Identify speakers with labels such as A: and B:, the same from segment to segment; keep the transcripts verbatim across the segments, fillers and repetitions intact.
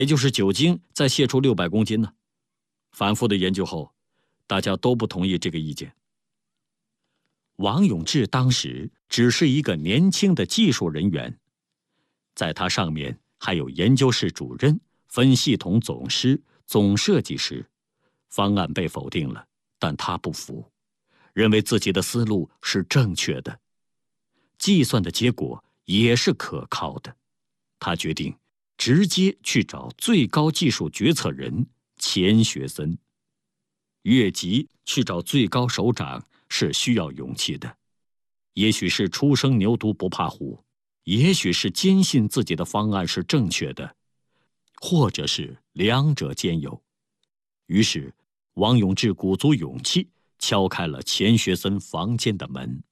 A: 也就是酒精再泄出六百公斤呢？反复的研究后，大家都不同意这个意见。王永志当时只是一个年轻的技术人员，在他上面还有研究室主任、分系统总师、总设计师。方案被否定了，但他不服，认为自己的思路是正确的，计算的结果也是可靠的。他决定直接去找最高技术决策人钱学森。越级去找最高首长是需要勇气的，也许是初生牛犊不怕虎，也许是坚信自己的方案是正确的，或者是两者兼有。于是王永志鼓足勇气敲开了钱学森房间的门。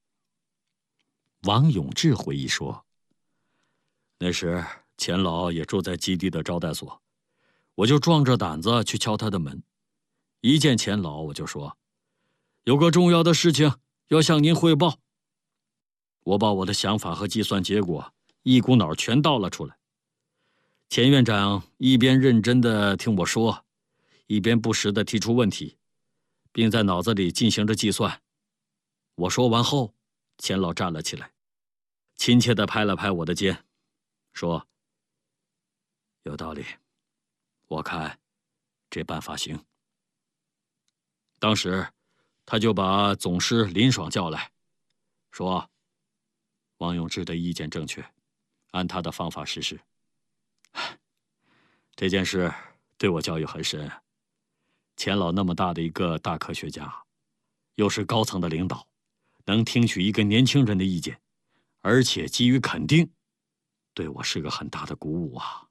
A: 王永志回忆说，那时钱老也住在基地的招待所，我就壮着胆子去敲他的门。一见钱老，我就说，有个重要的事情要向您汇报。我把我的想法和计算结果一股脑全倒了出来。钱院长一边认真地听我说，一边不时地提出问题，并在脑子里进行着计算。我说完后，钱老站了起来，亲切地拍了拍我的肩，说，有道理，我看这办法行。当时他就把总师林爽叫来，说，王永志的意见正确，按他的方法实施。这件事对我教育很深。钱老那么大的一个大科学家，又是高层的领导，能听取一个年轻人的意见，而且给予肯定，对我是个很大的鼓舞啊。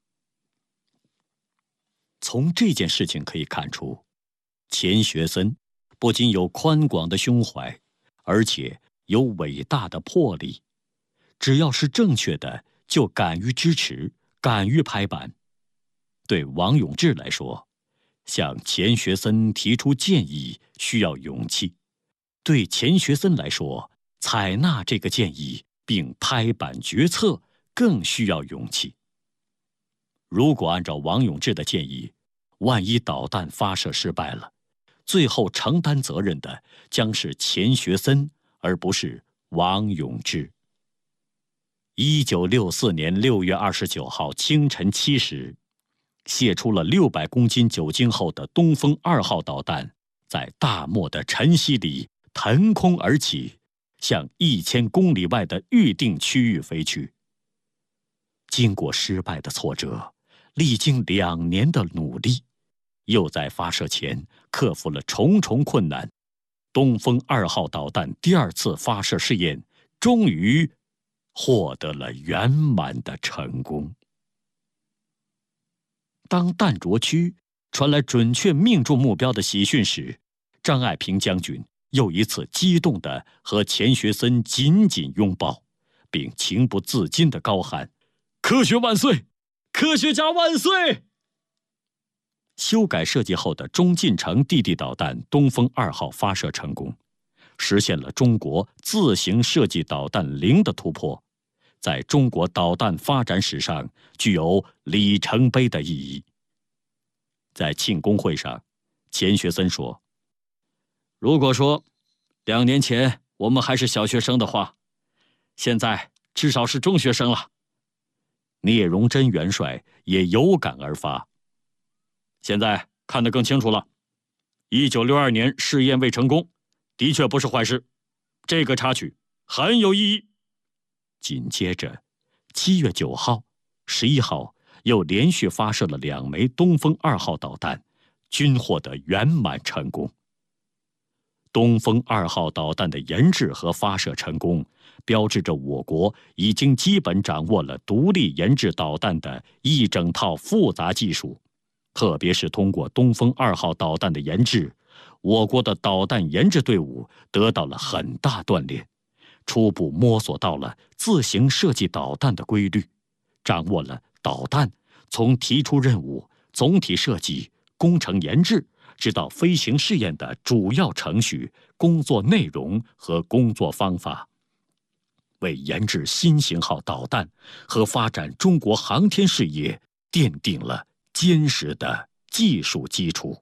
A: 从这件事情可以看出，钱学森不仅有宽广的胸怀，而且有伟大的魄力。只要是正确的，就敢于支持，敢于拍板。对王永志来说，向钱学森提出建议需要勇气，对钱学森来说，采纳这个建议并拍板决策更需要勇气。如果按照王永志的建议，万一导弹发射失败了，最后承担责任的将是钱学森，而不是王永志。一九六四年六月二十九号清晨七时，泄出了六百公斤酒精后的东风二号导弹，在大漠的晨曦里腾空而起，向一千公里外的预定区域飞去。经过失败的挫折，历经两年的努力，又在发射前克服了重重困难，东风二号导弹第二次发射试验终于获得了圆满的成功。当弹着区传来准确命中目标的喜讯时，张爱萍将军又一次激动地和钱学森紧紧拥抱，并情不自禁地高喊：科学万岁，科学家万岁！修改设计后的中近程地地导弹东风二号发射成功，实现了中国自行设计导弹零的突破，在中国导弹发展史上具有里程碑的意义。在庆功会上，钱学森说，如果说两年前我们还是小学生的话，现在至少是中学生了。聂荣臻元帅也有感而发，现在看得更清楚了，一九六二年试验未成功，的确不是坏事，这个插曲很有意义。紧接着七月九号、十一号又连续发射了两枚东风二号导弹，均获得圆满成功。东风二号导弹的研制和发射成功，标志着我国已经基本掌握了独立研制导弹的一整套复杂技术。特别是通过东风二号导弹的研制，我国的导弹研制队伍得到了很大锻炼，初步摸索到了自行设计导弹的规律，掌握了导弹从提出任务、总体设计、工程研制直到飞行试验的主要程序、工作内容和工作方法，为研制新型号导弹和发展中国航天事业奠定了坚实的技术基础。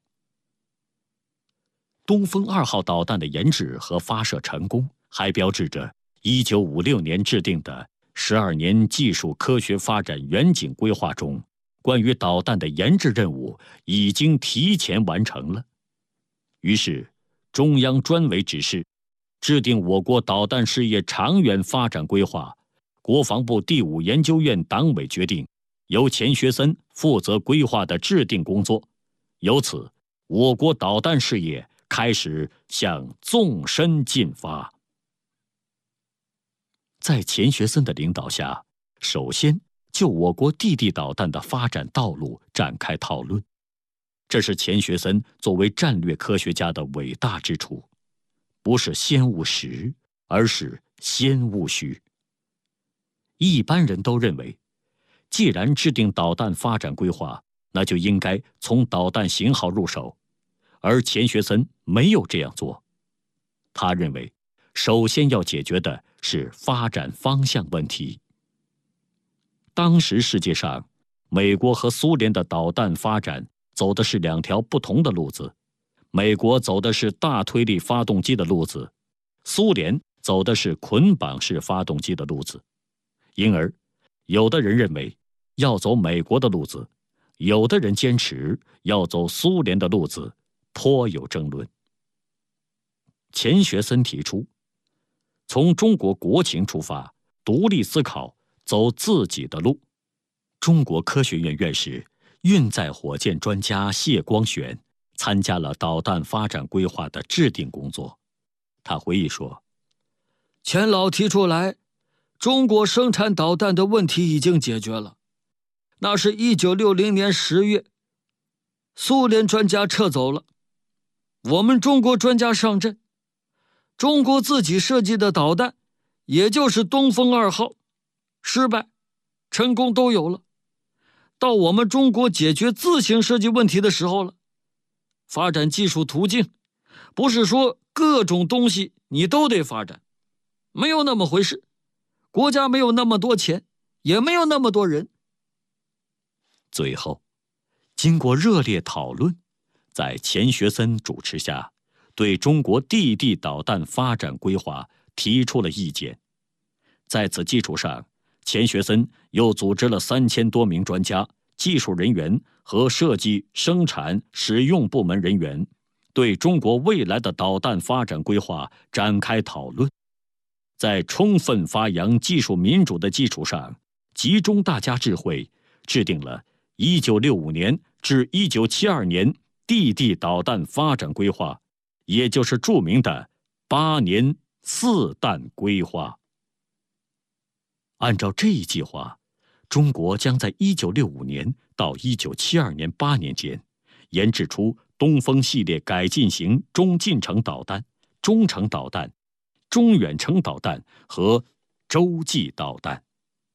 A: 东风二号导弹的研制和发射成功，还标志着一九五六年制定的十二年技术科学发展远景规划中，关于导弹的研制任务已经提前完成了。于是，中央专委指示，制定我国导弹事业长远发展规划。国防部第五研究院党委决定，由钱学森负责规划的制定工作。由此，我国导弹事业开始向纵深进发。在钱学森的领导下，首先就我国地地导弹的发展道路展开讨论。这是钱学森作为战略科学家的伟大之处，不是先务实，而是先务虚。一般人都认为，既然制定导弹发展规划，那就应该从导弹型号入手，而钱学森没有这样做。他认为，首先要解决的是发展方向问题。当时世界上，美国和苏联的导弹发展走的是两条不同的路子。美国走的是大推力发动机的路子，苏联走的是捆绑式发动机的路子。因而，有的人认为要走美国的路子，有的人坚持要走苏联的路子，颇有争论。钱学森提出，从中国国情出发，独立思考，走自己的路。中国科学院院士、运载火箭专家谢光选参加了导弹发展规划的制定工作。他回忆说，
B: 钱老提出来，中国生产导弹的问题已经解决了。那是一九六零年十月，苏联专家撤走了，我们中国专家上阵。中国自己设计的导弹，也就是东风二号，失败、成功都有了。到我们中国解决自行设计问题的时候了。发展技术途径，不是说各种东西你都得发展，没有那么回事。国家没有那么多钱，也没有那么多人。
A: 最后，经过热烈讨论，在钱学森主持下，对中国地地导弹发展规划提出了意见。在此基础上，钱学森又组织了三千多名专家、技术人员和设计、生产、使用部门人员，对中国未来的导弹发展规划展开讨论。在充分发扬技术民主的基础上，集中大家智慧，制定了一九六五年至一九七二年地地导弹发展规划，也就是著名的八年四弹规划。按照这一计划，中国将在一九六五年到一九七二年八年间，研制出东风系列改进型中近程导弹、中程导弹、中远程导弹和洲际导弹。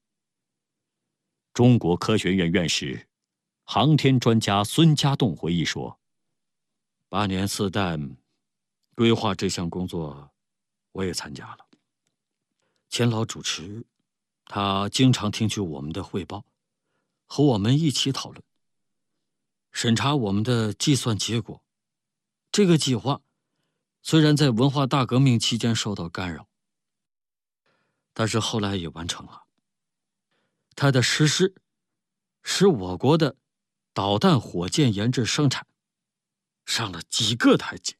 A: 中国科学院院士、航天专家孙家栋回忆说：“
B: 八年四弹规划这项工作，我也参加了。钱老主持，他经常听取我们的汇报，和我们一起讨论，审查我们的计算结果。这个计划虽然在文化大革命期间受到干扰，但是后来也完成了。它的实施使我国的导弹火箭研制生产上了几个台阶。”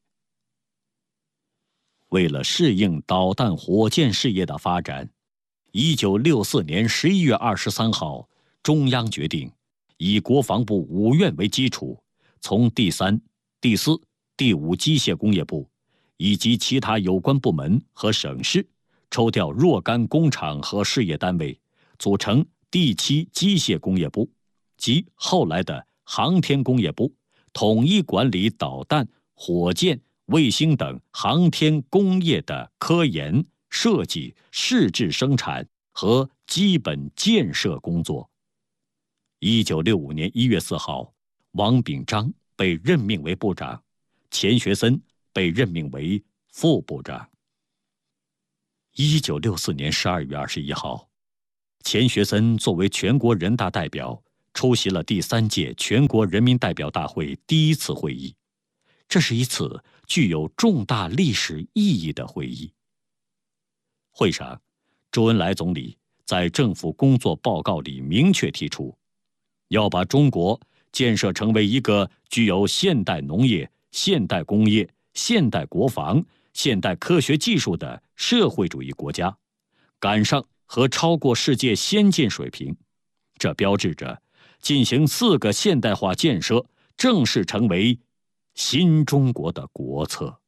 A: 为了适应导弹火箭事业的发展，一九六四年十一月二十三号，中央决定以国防部五院为基础，从第三、第四、第五机械工业部以及其他有关部门和省市抽调若干工厂和事业单位，组成第七机械工业部及后来的航天工业部，统一管理导弹、火箭、卫星等航天工业的科研、设计、试制生产和基本建设工作。一九六五年一月四号，王炳章被任命为部长，钱学森被任命为副部长。一九六四年十二月二十一号，钱学森作为全国人大代表出席了第三届全国人民代表大会第一次会议。这是一次具有重大历史意义的会议。会上，周恩来总理在政府工作报告里明确提出，要把中国建设成为一个具有现代农业、现代工业、现代国防、现代科学技术的社会主义国家，赶上和超过世界先进水平。这标志着进行四个现代化建设正式成为新中国的国策。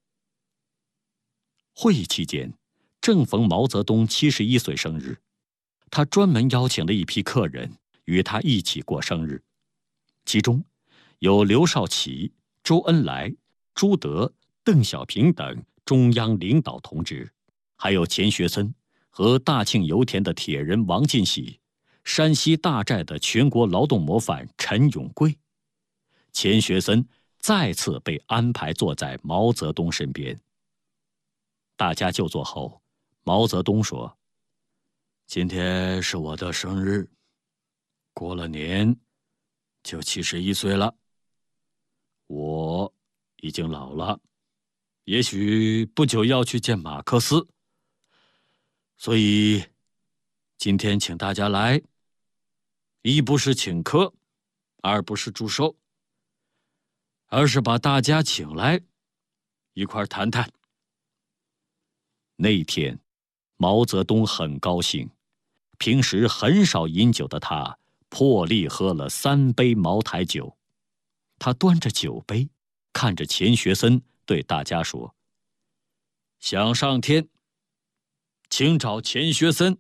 A: 会议期间，正逢毛泽东七十一岁生日，他专门邀请了一批客人与他一起过生日，其中有刘少奇、周恩来、朱德、邓小平等中央领导同志，还有钱学森和大庆油田的铁人王进喜，山西大寨的全国劳动模范陈永贵。钱学森再次被安排坐在毛泽东身边。大家就座后，毛泽东说：“今天是我的生日，过了年就七十一岁了。我已经老了，也许不久要去见马克思，所以今天请大家来，一不是请客，二不是祝寿，而是把大家请来，一块谈谈。”那一天，毛泽东很高兴，平时很少饮酒的他破例喝了三杯茅台酒。他端着酒杯，看着钱学森，对大家说：“想上天，请找钱学森。”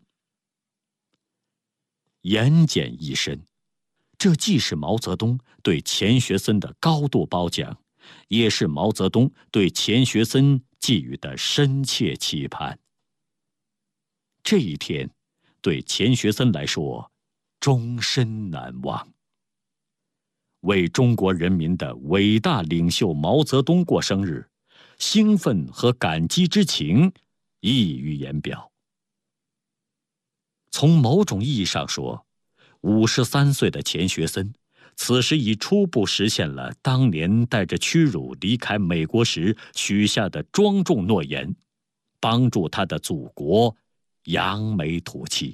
A: 言简意深，这既是毛泽东对钱学森的高度褒奖，也是毛泽东对钱学森寄予的深切期盼。这一天，对钱学森来说，终身难忘。为中国人民的伟大领袖毛泽东过生日，兴奋和感激之情溢于言表。从某种意义上说，五十三岁的钱学森此时已初步实现了当年带着屈辱离开美国时许下的庄重诺言，帮助他的祖国扬眉吐气。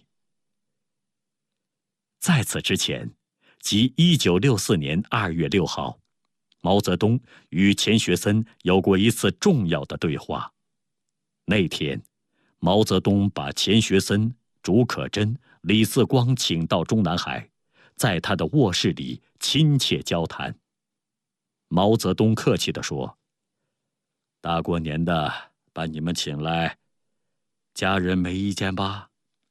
A: 在此之前，即一九六四年二月六号，毛泽东与钱学森有过一次重要的对话。那天，毛泽东把钱学森、竺可桢、李四光请到中南海，在他的卧室里亲切交谈。毛泽东客气地说：“大过年的把你们请来，家人没意见吧？”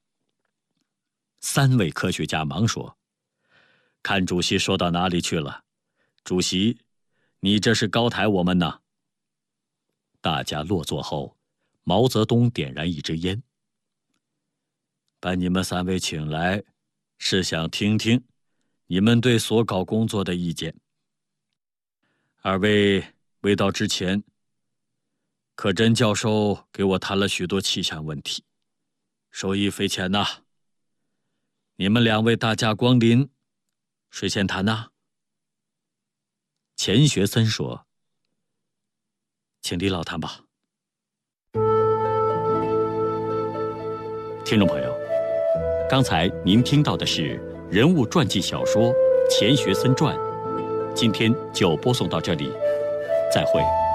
A: 三位科学家忙说：“看主席说到哪里去了？主席，你这是高抬我们呢。”大家落座后，毛泽东点燃一支烟：“把你们三位请来，是想听听你们对所搞工作的意见。二位未到之前，可桢教授给我谈了许多气象问题，受益匪浅呐。你们两位大驾光临，谁先谈呐？”钱学森说：“请李老谈吧。”听众朋友，刚才您听到的是人物传记小说《钱学森传》，今天就播送到这里，再会。